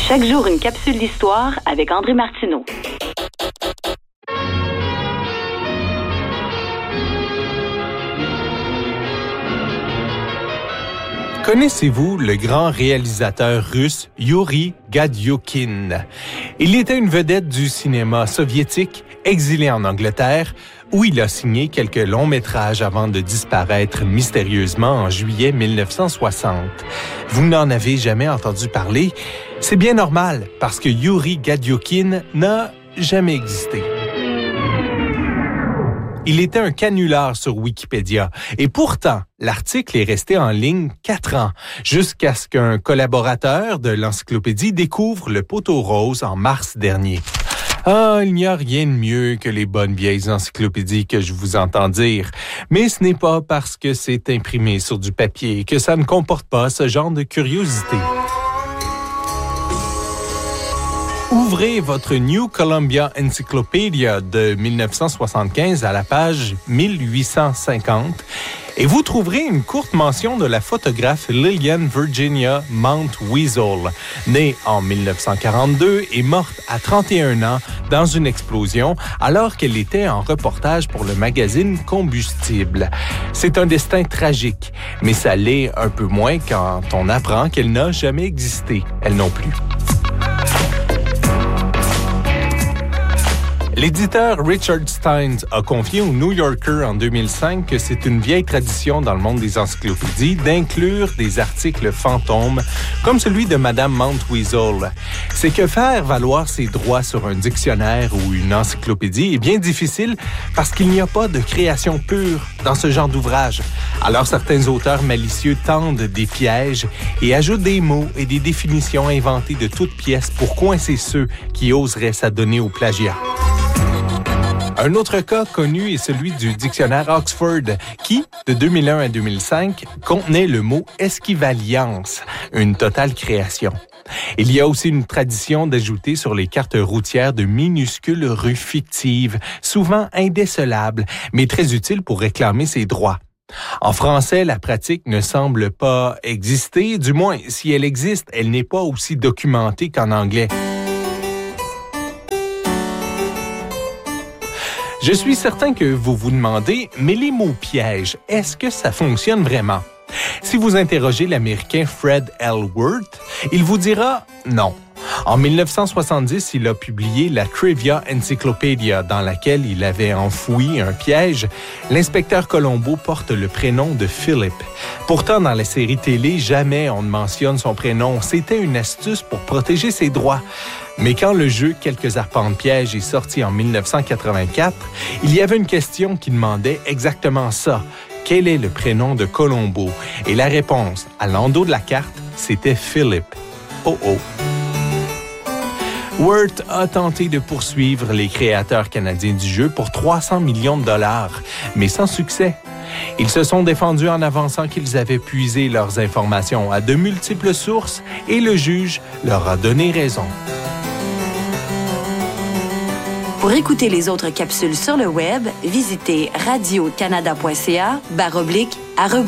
Chaque jour, une capsule d'histoire avec André Martineau. Connaissez-vous le grand réalisateur russe Youri Gagiokin? Il était une vedette du cinéma soviétique, exilé en Angleterre, où il a signé quelques longs métrages avant de disparaître mystérieusement en juillet 1960. Vous n'en avez jamais entendu parler? C'est bien normal, parce que Youri Gagiokin n'a jamais existé. Il était un canular sur Wikipédia et pourtant, l'article est resté en ligne 4 ans, jusqu'à ce qu'un collaborateur de l'encyclopédie découvre le poteau rose en mars dernier. Ah, il n'y a rien de mieux que les bonnes vieilles encyclopédies que je vous entends dire. Mais ce n'est pas parce que c'est imprimé sur du papier que ça ne comporte pas ce genre de curiosité. Ouvrez votre New Columbia Encyclopedia de 1975 à la page 1850 et vous trouverez une courte mention de la photographe Lillian Virginia Mount Weasel, née en 1942 et morte à 31 ans dans une explosion alors qu'elle était en reportage pour le magazine Combustible. C'est un destin tragique, mais ça l'est un peu moins quand on apprend qu'elle n'a jamais existé, elle non plus. L'éditeur Richard Steins a confié au New Yorker en 2005 que c'est une vieille tradition dans le monde des encyclopédies d'inclure des articles fantômes comme celui de Madame Mount Weasel. C'est que faire valoir ses droits sur un dictionnaire ou une encyclopédie est bien difficile parce qu'il n'y a pas de création pure dans ce genre d'ouvrage. Alors certains auteurs malicieux tendent des pièges et ajoutent des mots et des définitions inventées de toutes pièces pour coincer ceux qui oseraient s'adonner au plagiat. Un autre cas connu est celui du dictionnaire Oxford, qui, de 2001 à 2005, contenait le mot « esquivaliance », une totale création. Il y a aussi une tradition d'ajouter sur les cartes routières de minuscules rues fictives, souvent indécelables, mais très utiles pour réclamer ses droits. En français, la pratique ne semble pas exister, du moins, si elle existe, elle n'est pas aussi documentée qu'en anglais. Je suis certain que vous vous demandez, mais les mots pièges, est-ce que ça fonctionne vraiment? Si vous interrogez l'Américain Fred L. Worth, il vous dira non. En 1970, il a publié la Trivia Encyclopedia, dans laquelle il avait enfoui un piège. L'inspecteur Colombo porte le prénom de Philip. Pourtant, dans la série télé, jamais on ne mentionne son prénom. C'était une astuce pour protéger ses droits. Mais quand le jeu Quelques arpents de piège est sorti en 1984, il y avait une question qui demandait exactement ça. Quel est le prénom de Colombo? Et la réponse, à l'endos de la carte, c'était Philip. Oh oh! Worth a tenté de poursuivre les créateurs canadiens du jeu pour 300 millions de dollars, mais sans succès. Ils se sont défendus en avançant qu'ils avaient puisé leurs informations à de multiples sources et le juge leur a donné raison. Pour écouter les autres capsules sur le web, visitez radiocanada.ca/à rebours.